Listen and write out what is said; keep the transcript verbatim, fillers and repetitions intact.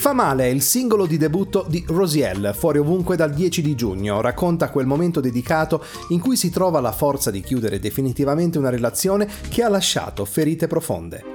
Fa male è il singolo di debutto di Rosiel, fuori ovunque dal dieci di giugno. Racconta quel momento dedicato in cui si trova la forza di chiudere definitivamente una relazione che ha lasciato ferite profonde.